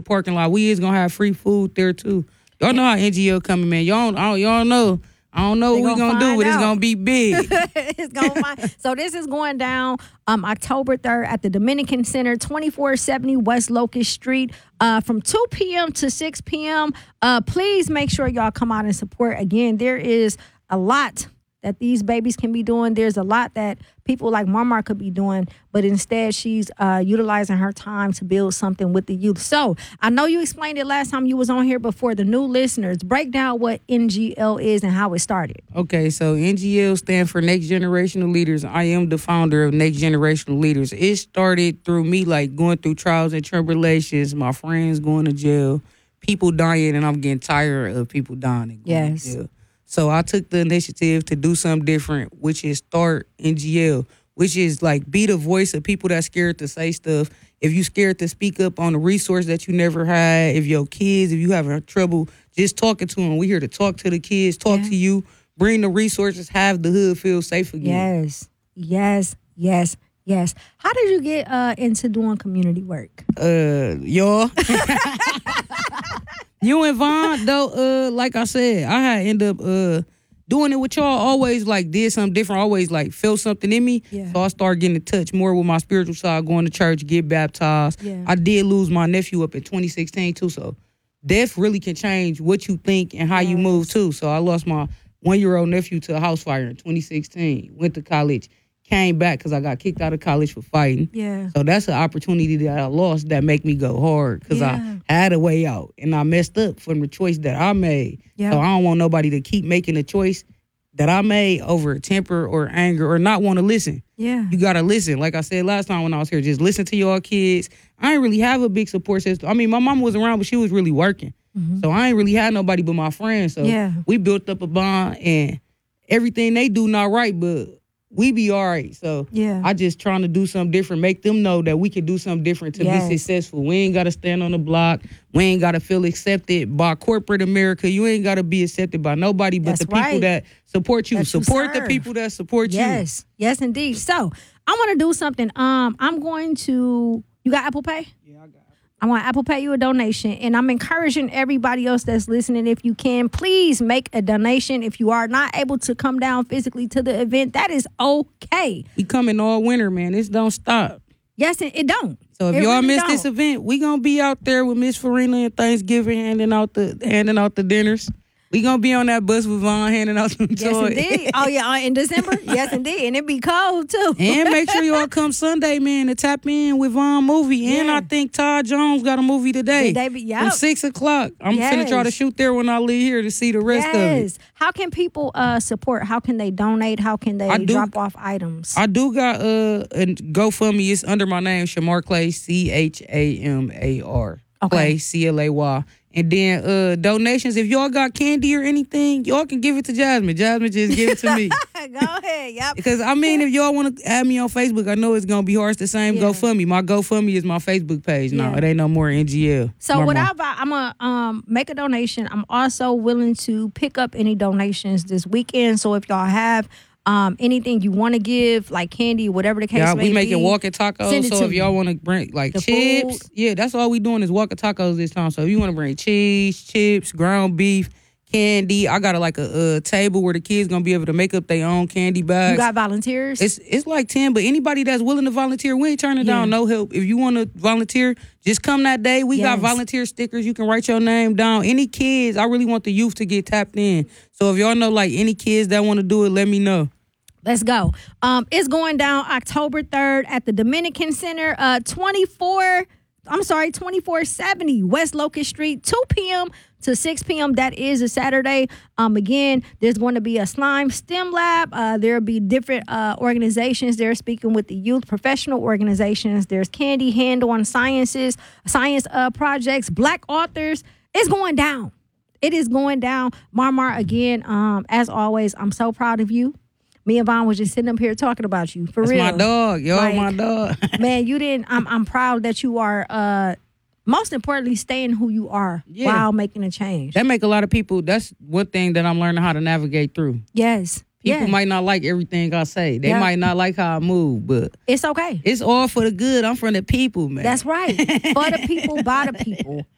parking lot. We is gonna have free food there too. Y'all know how NGL coming, man. Y'all know. I don't know what we're going to do, but it's going to be big. So this is going down October 3rd at the Dominican Center, 2470 West Locust Street, from 2 p.m. to 6 p.m. Please make sure y'all come out and support. Again, there is a lot that these babies can be doing. There's a lot that people like Marmar could be doing, but instead she's utilizing her time to build something with the youth. So I know you explained it last time you was on here, but for the new listeners, break down what NGL is and how it started. Okay, so NGL stands for Next Generational Leaders. I am the founder of Next Generational Leaders. It started through me, like, going through trials and tribulations, my friends going to jail, people dying, and I'm getting tired of people dying and going to jail. So I took the initiative to do something different, which is start NGL, which is like be the voice of people that's scared to say stuff. If you scared to speak up on a resource that you never had, if your kids, if you having trouble just talking to them, we here to talk to the kids, talk to you, bring the resources, have the hood feel safe again. Yes. How did you get into doing community work? Y'all. You and Vaughn, though, like I said, I had end up doing it with y'all. Always, like, did something different. Always, like, felt something in me. Yeah. So I started getting in touch more with my spiritual side, going to church, get baptized. Yeah. I did lose my nephew up in 2016, too. So death really can change what you think and how you move, too. So I lost my 1-year-old nephew to a house fire in 2016. Went to college. Came back because I got kicked out of college for fighting. Yeah. So that's an opportunity that I lost that make me go hard because I had a way out and I messed up from the choice that I made. Yeah. So I don't want nobody to keep making a choice that I made over temper or anger or not want to listen. Yeah. You got to listen. Like I said last time when I was here, just listen to y'all kids. I ain't really have a big support system. I mean, my mama was around, but she was really working. Mm-hmm. So I ain't really had nobody but my friends. So we built up a bond and everything they do not right, but we be all right. So I just trying to do something different, make them know that we can do something different to be successful. We ain't got to stand on the block. We ain't got to feel accepted by corporate America. You ain't got to be accepted by nobody but the people that support you. Support the people that support you. Yes, indeed. So I want to do something. I'm going to, you got Apple Pay? Yeah, I got it. I want Apple Pay you a donation, and I'm encouraging everybody else that's listening, if you can, please make a donation. If you are not able to come down physically to the event, that is okay. We coming all winter, man. This don't stop. Yes, it don't. So if y'all miss this event, we gonna be out there with Miss Farina and Thanksgiving handing out the dinners. We gonna be on that bus with Vaughn handing out some toys. Yes, indeed. Oh, yeah, in December? Yes, indeed. And it be cold, too. And make sure y'all come Sunday, man, to tap in with Vaughn movie. Yeah. And I think Todd Jones got a movie today. From 6 o'clock. I'm finna try to shoot there when I leave here to see the rest of it. How can people support? How can they donate? How can they drop off items? I do got a GoFundMe. It's under my name, Shamar Clay, CHAMAR. Clay, CLAY. And then donations, if y'all got candy or anything, y'all can give it to Jasmine. Jasmine just give it to me. Go ahead, yep. Because, I mean, if y'all want to add me on Facebook, I know it's going to be hard. It's the same GoFundMe. My GoFundMe is my Facebook page now. It ain't no more NGL. So I'm going to make a donation. I'm also willing to pick up any donations this weekend. So if y'all have anything you want to give, like candy, whatever the case may be. We making walking tacos, so if y'all want to bring like the chips, that's all we doing is walking tacos this time. So if you want to bring cheese, chips, ground beef, candy, I got a table where the kids gonna be able to make up their own candy bags. You got volunteers? It's like 10, but anybody that's willing to volunteer, we ain't turning down no help. If you want to volunteer, just come that day. We got volunteer stickers. You can write your name down. Any kids, I really want the youth to get tapped in. So if y'all know like any kids that want to do it, let me know. Let's go. It's going down October 3rd at the Dominican Center, 2470 West Locust Street, 2 p.m. to 6 p.m. That is a Saturday. Again, there's going to be a slime STEM lab. There'll be different organizations. They're speaking with the youth, professional organizations. There's candy, hand-on science projects, Black authors. It's going down. It is going down. Marmar, again, as always, I'm so proud of you. Me and Vaughn was just sitting up here talking about you. That's real. My dog. My dog. Man, you didn't. I'm proud that you are, most importantly, staying who you are while making a change. That make a lot of people, that's one thing that I'm learning how to navigate through. Yes. People might not like everything I say. They might not like how I move, but it's okay. It's all for the good. I'm from the people, man. That's right. For the people, by the people.